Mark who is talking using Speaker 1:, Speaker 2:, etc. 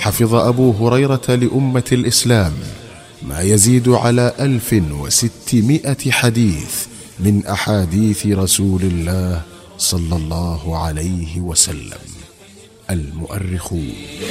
Speaker 1: حفظ أبو هريرة لأمة الإسلام ما يزيد على 1600 حديث من أحاديث رسول الله صلى الله عليه وسلم. المؤرخون.